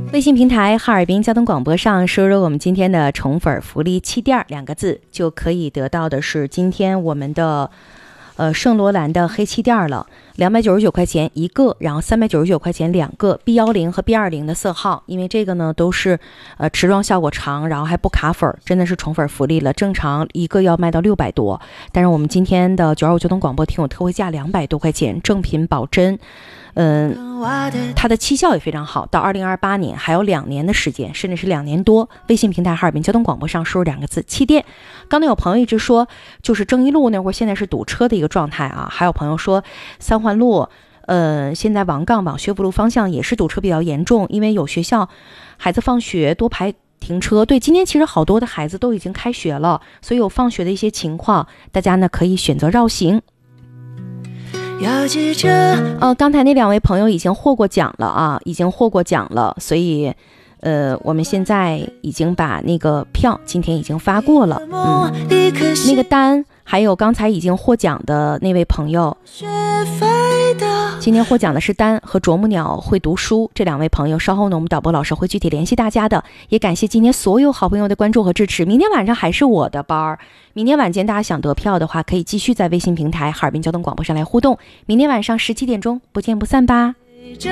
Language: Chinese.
微信平台哈尔滨交通广播上输入我们今天的宠粉福利气垫2个字，就可以得到的是今天我们的圣罗兰的黑气垫了，299块钱一个，然后399块钱2个 B10 和 B20 的色号，因为这个呢都是持妆效果长，然后还不卡粉，真的是宠粉福利了。正常一个要卖到600多，但是我们今天的925交通广播听有特惠价200多块钱，正品保真。它的期效也非常好，到2028年还有2年的时间，甚至是2年多。微信平台哈尔滨交通广播上输入2个字气垫。刚才有朋友一直说就是正一路那会儿现在是堵车的一个状态啊，还有朋友说三环路现在王杠往学府路方向也是堵车比较严重，因为有学校孩子放学多排停车。对，今天其实好多的孩子都已经开学了，所以有放学的一些情况，大家呢可以选择绕行。刚才那2位朋友已经获过奖了啊，已经获过奖了，所以我们现在已经把那个票今天已经发过了，那个单还有刚才已经获奖的那位朋友，今天获奖的是单和啄木鸟会读书这2位朋友，稍后呢我们导播老师会具体联系大家的。也感谢今天所有好朋友的关注和支持，明天晚上还是我的班，明天晚间大家想得票的话可以继续在微信平台哈尔滨交通广播上来互动，明天晚上17点钟不见不散吧。